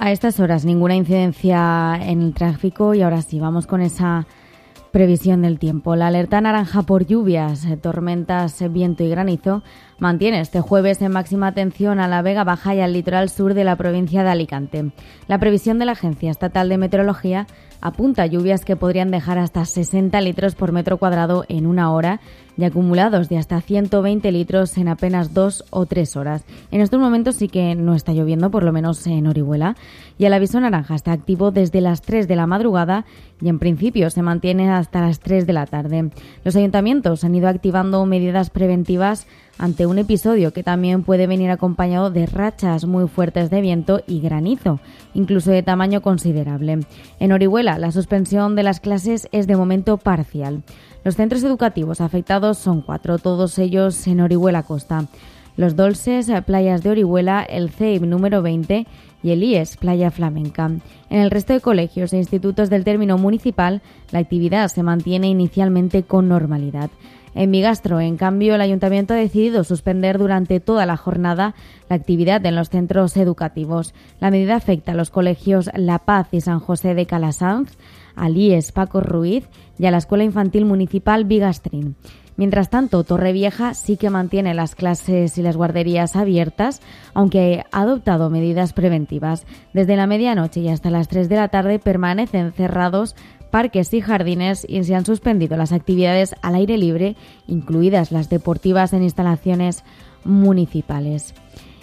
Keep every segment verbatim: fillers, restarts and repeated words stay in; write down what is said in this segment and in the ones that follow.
A estas horas ninguna incidencia en el tráfico y ahora sí, vamos con esa previsión del tiempo. La alerta naranja por lluvias, tormentas, viento y granizo mantiene este jueves en máxima atención a la Vega Baja y al litoral sur de la provincia de Alicante. La previsión de la Agencia Estatal de Meteorología apunta a lluvias que podrían dejar hasta sesenta litros por metro cuadrado en una hora y acumulados de hasta ciento veinte litros en apenas dos o tres horas. En estos momentos sí que no está lloviendo, por lo menos en Orihuela, y el aviso naranja está activo desde las tres de la madrugada y en principio se mantiene hasta las tres de la tarde. Los ayuntamientos han ido activando medidas preventivas ante un episodio que también puede venir acompañado de rachas muy fuertes de viento y granizo, incluso de tamaño considerable. En Orihuela, la suspensión de las clases es de momento parcial. Los centros educativos afectados son cuatro, todos ellos en Orihuela Costa. Los Dolces, Playas de Orihuela, el C E I B número veinte y el I E S, Playa Flamenca. En el resto de colegios e institutos del término municipal, la actividad se mantiene inicialmente con normalidad. En Bigastro, en cambio, el Ayuntamiento ha decidido suspender durante toda la jornada la actividad en los centros educativos. La medida afecta a los colegios La Paz y San José de Calasanz, al I E S Paco Ruiz y a la Escuela Infantil Municipal Bigastrín. Mientras tanto, Torrevieja sí que mantiene las clases y las guarderías abiertas, aunque ha adoptado medidas preventivas. Desde la medianoche y hasta las tres de la tarde permanecen cerrados parques y jardines y se han suspendido las actividades al aire libre, incluidas las deportivas en instalaciones municipales.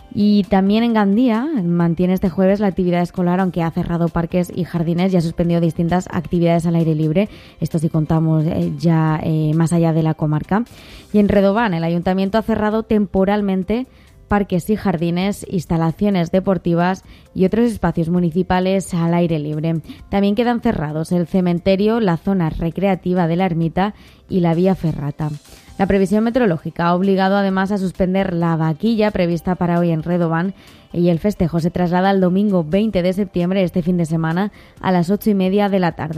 Y también en Gandía mantiene este jueves la actividad escolar, aunque ha cerrado parques y jardines y ha suspendido distintas actividades al aire libre. Esto sí contamos eh, ya eh, más allá de la comarca. Y en Redován, el ayuntamiento ha cerrado temporalmente parques y jardines, instalaciones deportivas y otros espacios municipales al aire libre. También quedan cerrados el cementerio, la zona recreativa de la ermita y la vía ferrata. La previsión meteorológica ha obligado además a suspender la vaquilla prevista para hoy en Redován y el festejo se traslada al domingo veinte de septiembre, este fin de semana, a las ocho y media de la tarde.